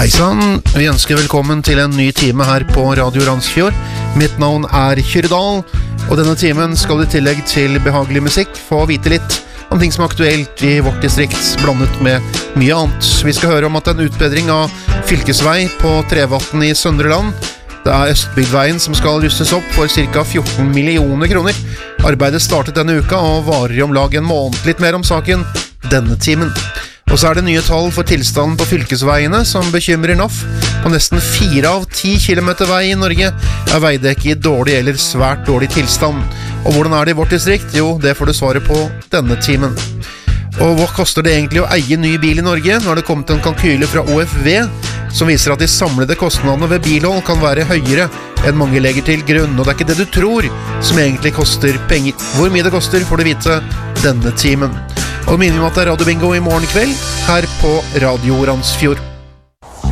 Hei sann, vi ønsker velkommen til en ny time her på Radio Randsfjord. Mitt navn Kyrre Dahl, og denne timen skal du i tillegg til behagelig musikk få vite litt om ting som er aktuelt i vårt distrikt, blandet med mye annet. Vi skal høre om at en utbedring av fylkesvei på Trevatn i Søndre Land. Det er Østbygdveien som skal rustes opp for ca. 14 millioner kroner. Arbeidet startet denne uka og varer i om lag en måned. Litt mer om saken denne timen. Og så er det nye tall for tilstanden på fylkesveiene som bekymrer NAF. På nesten 4 av 10 kilometer vei i Norge er veidekket i dårlig eller svært dårlig tilstand. Og hvordan er det i vårt distrikt? Jo, det får du svaret på denne timen. Og hva koster det egentlig å eie ny bil i Norge? Nå har det kommet en kalkyle fra OFV som viser at de samlede kostnadene ved bilhold kan være høyere enn mange legger til grunn. Og det er ikke det du tror som egentlig koster penger. Hvor mye det koster får du vite denne timen. Og minner om at det er Radio Bingo i morgen kveld her på Radio Randsfjord.